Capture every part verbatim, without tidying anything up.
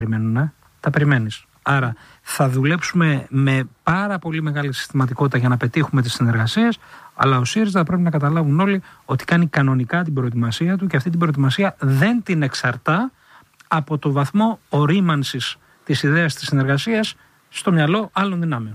περιμένουν, ε? Τα περιμένεις. Άρα θα δουλέψουμε με πάρα πολύ μεγάλη συστηματικότητα για να πετύχουμε τις συνεργασίες, αλλά ο ΣΥΡΙΖΑ πρέπει να καταλάβουν όλοι ότι κάνει κανονικά την προετοιμασία του και αυτή την προετοιμασία δεν την εξαρτά από το βαθμό ορίμανσης της ιδέας της συνεργασίας στο μυαλό άλλων δυνάμεων.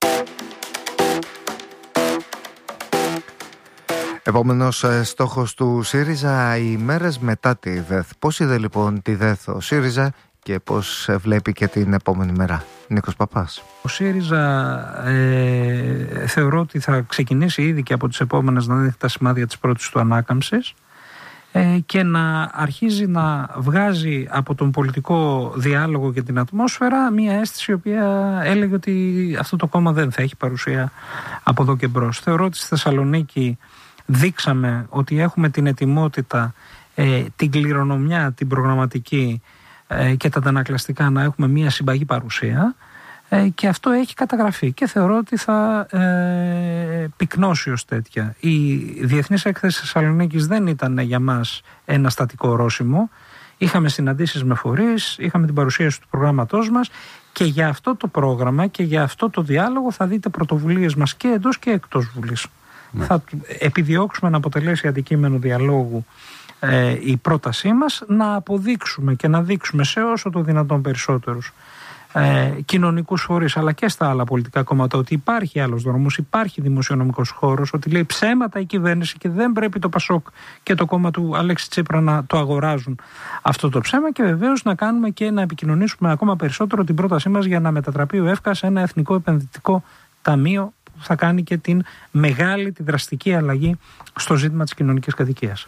Επόμενος στόχος του ΣΥΡΙΖΑ, οι μέρες μετά τη ΔΕΘ. Πώς είδε λοιπόν τη ΔΕΘ ο ΣΥΡΙΖΑ και πώς βλέπει και την επόμενη μέρα? Νίκος Παπάς. Ο ΣΥΡΙΖΑ ε, θεωρώ ότι θα ξεκινήσει ήδη και από τις επόμενες να δείχνει τα σημάδια της πρώτης του ανάκαμψης ε, και να αρχίζει να βγάζει από τον πολιτικό διάλογο και την ατμόσφαιρα μια αίσθηση η οποία έλεγε ότι αυτό το κόμμα δεν θα έχει παρουσία από εδώ και μπρος. Θεωρώ ότι στη Θεσσαλονίκη δείξαμε ότι έχουμε την ετοιμότητα, ε, την κληρονομιά, την προγραμματική ε, και τα αντανακλαστικά να έχουμε μια συμπαγή παρουσία ε, και αυτό έχει καταγραφεί και θεωρώ ότι θα ε, πυκνώσει ως τέτοια. Η Διεθνής Έκθεση Θεσσαλονίκης δεν ήταν για μας ένα στατικό ορόσημο. Είχαμε συναντήσεις με φορείς, είχαμε την παρουσίαση του προγράμματός μας και για αυτό το πρόγραμμα και για αυτό το διάλογο θα δείτε πρωτοβουλίες μας και εντός και εκτός Βουλής. Ναι. Θα επιδιώξουμε να αποτελέσει αντικείμενο διαλόγου ε, η πρότασή μας, να αποδείξουμε και να δείξουμε σε όσο το δυνατόν περισσότερους ε, κοινωνικούς φορείς αλλά και στα άλλα πολιτικά κόμματα ότι υπάρχει άλλος δρόμος, υπάρχει δημοσιονομικός χώρος, ότι λέει ψέματα η κυβέρνηση και δεν πρέπει το ΠΑΣΟΚ και το κόμμα του Αλέξη Τσίπρα να το αγοράζουν αυτό το ψέμα και βεβαίως να κάνουμε και να επικοινωνήσουμε ακόμα περισσότερο την πρότασή μας για να μετατραπεί ο ΕΦΚΑ σε ένα εθνικό επενδυτικό ταμείο που θα κάνει και την μεγάλη, τη δραστική αλλαγή στο ζήτημα της κοινωνικής κατοικίας.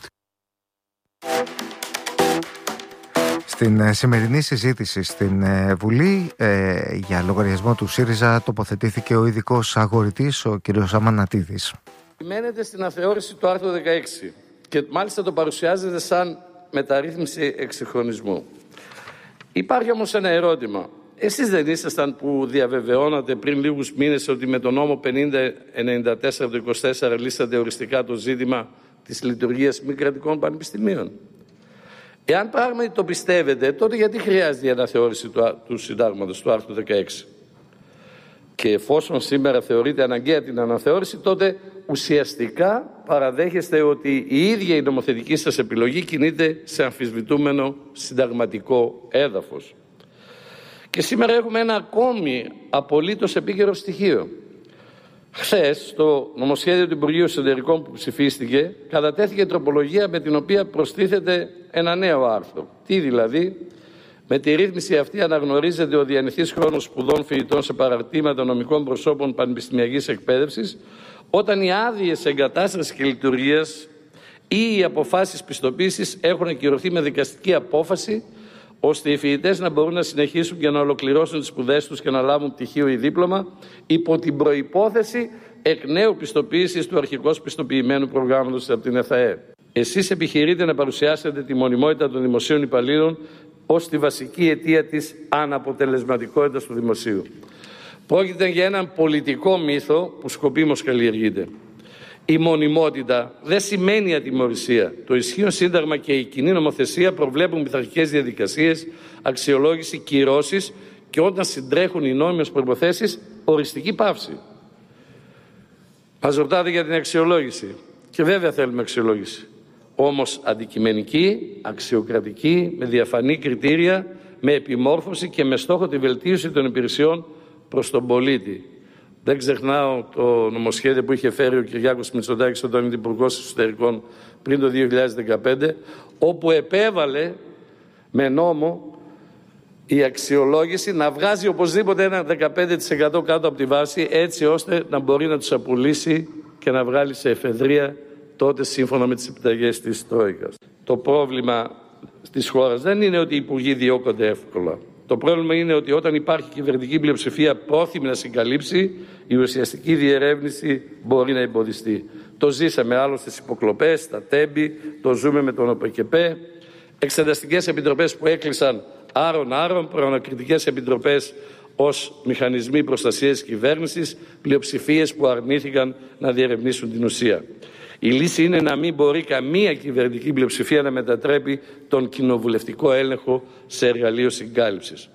Στην σημερινή συζήτηση στην Βουλή ε, για λογαριασμό του ΣΥΡΙΖΑ τοποθετήθηκε ο ειδικός αγορητής, ο κ. Αμανατίδης. Μένετε στην αθεώρηση του άρθρου δεκαέξι και μάλιστα το παρουσιάζεται σαν μεταρρύθμιση εξυγχρονισμού. Υπάρχει όμως ένα ερώτημα. Εσείς δεν ήσασταν που διαβεβαιώνατε πριν λίγους μήνες ότι με τον νόμο πενήντα ενενήντα τέσσερα του είκοσι τέσσερα λύσατε οριστικά το ζήτημα της λειτουργίας μη κρατικών πανεπιστημίων? Εάν πράγματι το πιστεύετε, τότε γιατί χρειάζεται η αναθεώρηση του, του συντάγματος του άρθρου δεκαέξι? Και εφόσον σήμερα θεωρείται αναγκαία την αναθεώρηση, τότε ουσιαστικά παραδέχεστε ότι η ίδια η νομοθετική σας επιλογή κινείται σε αμφισβητούμενο συνταγματικό έδαφος. Και σήμερα έχουμε ένα ακόμη απολύτως επίκαιρο στοιχείο. Χθες, στο νομοσχέδιο του Υπουργείου Εσωτερικών που ψηφίστηκε, κατατέθηκε τροπολογία με την οποία προστίθεται ένα νέο άρθρο. Τι δηλαδή? Με τη ρύθμιση αυτή αναγνωρίζεται ο διανυθής χρόνος σπουδών φοιτητών σε παραρτήματα νομικών προσώπων πανεπιστημιακής εκπαίδευσης, όταν οι άδειες εγκατάστασης και λειτουργίας ή οι αποφάσεις πιστοποίησης έχουν ακυρωθεί με δικαστική απόφαση, ώστε οι φοιτητές να μπορούν να συνεχίσουν και να ολοκληρώσουν τις σπουδές τους και να λάβουν πτυχίο ή δίπλωμα υπό την προϋπόθεση εκ νέου πιστοποίησης του αρχικώς πιστοποιημένου προγράμματος από την ΕΘΑΕ. Εσείς επιχειρείτε να παρουσιάσετε τη μονιμότητα των δημοσίων υπαλλήλων ως τη βασική αιτία της αναποτελεσματικότητας του δημοσίου. Πρόκειται για έναν πολιτικό μύθο που σκοπίμως καλλιεργείται. Η μονιμότητα δεν σημαίνει ατιμωρησία. Το ισχύον σύνταγμα και η κοινή νομοθεσία προβλέπουν πειθαρχικές διαδικασίες, αξιολόγηση, κυρώσεις και όταν συντρέχουν οι νόμιμες προϋποθέσεις, οριστική πάυση. Μας ρωτάτε για την αξιολόγηση. Και βέβαια θέλουμε αξιολόγηση. Όμως αντικειμενική, αξιοκρατική, με διαφανή κριτήρια, με επιμόρφωση και με στόχο τη βελτίωση των υπηρεσιών προς τον πολίτη. Δεν ξεχνάω το νομοσχέδιο που είχε φέρει ο Κυριάκος Μητσοτάκης όταν ήταν υπουργός Εσωτερικών πριν το δύο χιλιάδες δεκαπέντε, όπου επέβαλε με νόμο η αξιολόγηση να βγάζει οπωσδήποτε ένα δεκαπέντε τοις εκατό κάτω από τη βάση, έτσι ώστε να μπορεί να τους απολύσει και να βγάλει σε εφεδρεία τότε σύμφωνα με τις επιταγές της Τρόικας. Το πρόβλημα της χώρας δεν είναι ότι οι υπουργοί διώκονται εύκολα. Το πρόβλημα είναι ότι όταν υπάρχει κυβερνητική πλειοψηφία πρόθυμη να συγκαλύψει, η ουσιαστική διερεύνηση μπορεί να εμποδιστεί. Το ζήσαμε άλλωστε στις υποκλοπές, στα τέμπη, το ζούμε με τον ΟΠΕΚΕΠΕ, εξεταστικές επιτροπές που έκλεισαν άρον-άρον, προανακριτικές επιτροπές ως μηχανισμοί προστασίας της κυβέρνησης, πλειοψηφίες που αρνήθηκαν να διερευνήσουν την ουσία. Η λύση είναι να μην μπορεί καμία κυβερνητική πλειοψηφία να μετατρέπει τον κοινοβουλευτικό έλεγχο σε εργαλείο συγκάλυψης.